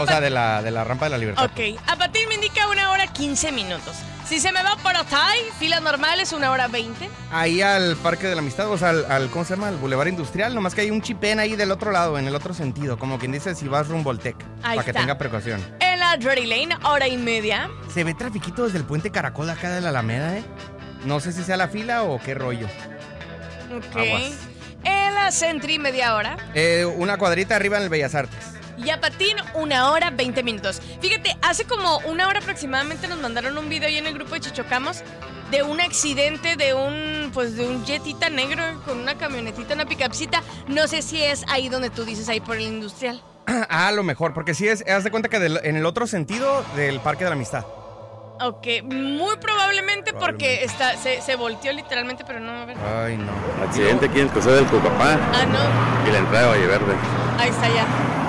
O sea, de la rampa de la Libertad. Ok, a Patín me indica 1 hora 15 minutos. Si se me va por Otay, filas normales 1 hora 20. Ahí al Parque de la Amistad, o sea, al ¿cómo se llama? Al Boulevard Industrial, nomás que hay un chipén ahí del otro lado, en el otro sentido, como quien dice si vas rumbo al Tec, para que tenga precaución. En la Drury Lane, 1 hora 30. Se ve trafiquito desde el puente Caracol acá de la Alameda, ¿eh? No sé si sea la fila o qué rollo. Ok. Aguas. En la Sentry, media hora. Una cuadrita arriba en el Bellas Artes. Y a Patín, 1 hora 20 minutos. Fíjate, hace como 1 hora aproximadamente nos mandaron un video ahí en el grupo de Chichocamos de un accidente de un jetita negro con una camionetita, una picapcita. No sé si es ahí donde tú dices, ahí por el industrial. Ah, a lo mejor, porque sí es, haz de cuenta que en el otro sentido del Parque de la Amistad. Ok, muy probablemente porque se volteó literalmente, pero no, a ver. Ay, no. Accidente aquí en el crucero del Cucapá Ah, no, y la entrada de Valle Verde. ahí está ya.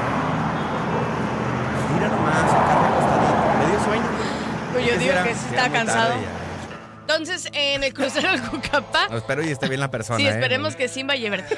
Mira nomás, el carro acostadito. ¿Me dio sueño? Pues yo digo que sí está muy cansado. tarde ya. Entonces, en el crucero del Cucapá, No, espero y esté bien la persona. sí, esperemos que sí en Valle Verde.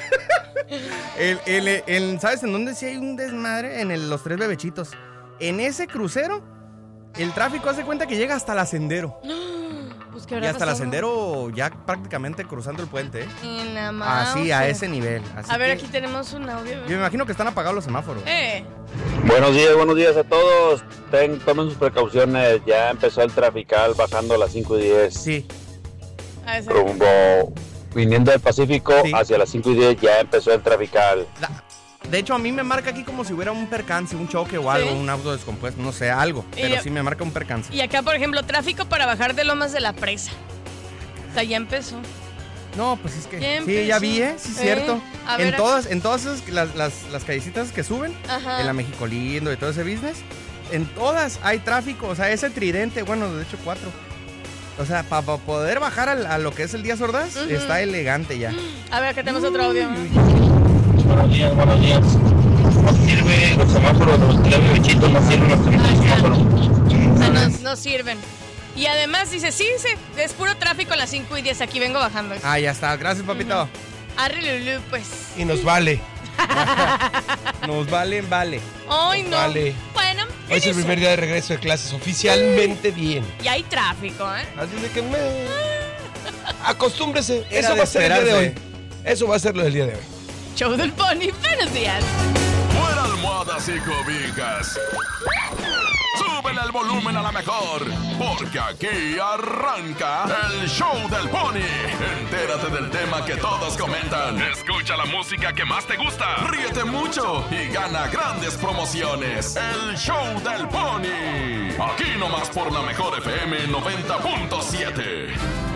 ¿Sabes en dónde sí hay un desmadre? En los Tres Bebechitos. En ese crucero, el tráfico hace cuenta que llega hasta la Sendero. Pues, ¿qué Y habrá hasta la pasado? Sendero ya prácticamente cruzando el puente, ¿eh? En la Así, a Mauser. ese nivel. Así A ver, que aquí tenemos un audio. yo me imagino que están apagados los semáforos. Buenos días a todos. Tomen sus precauciones. Ya empezó el trafical bajando a las 5:10. Sí. A ese. Rumbo viniendo del Pacífico Sí. hacia las 5:10 ya empezó el trafical. De hecho, a mí me marca aquí como si hubiera un percance, un choque o algo, ¿Sí? un auto descompuesto, no sé, algo. Pero sí me marca un percance. Y acá, por ejemplo, tráfico para bajar de Lomas de la Presa. O sea, ya empezó. No, pues es que Ya sí, ya empezó. vi, sí, cierto. A ver, En todas las callecitas que suben, Ajá. en la México Lindo y todo ese business, en todas hay tráfico, o sea, ese tridente, bueno, de hecho 4. O sea, para poder bajar a lo que es el Díaz Ordaz, está elegante ya. A ver, acá tenemos otro audio. Buenos días. No sirve los semáforos de los telebichitos, no sirven los semáforos. O sea, no sirven. Y además dice, sí, es puro tráfico a las 5:10. Aquí vengo bajando. Ah, ya está. Gracias, papito. Arre, Lulú, pues. Y nos vale. Nos vale. Ay, no. Vale. Bueno, Hoy es el primer día de regreso de clases oficialmente bien. y hay tráfico, ¿eh? Así de que acostúmbrese. Era Eso de va a ser el día de hoy. esperarse. Eso va a ser lo del día de hoy. Show del Pony, buenos días. Fuera almohadas y cobijas. Súbele el volumen a la mejor, porque aquí arranca el Show del Pony. Entérate del tema que todos comentan. Escucha la música que más te gusta. Ríete mucho y gana grandes promociones. El Show del Pony. Aquí nomás por la mejor FM 90.7.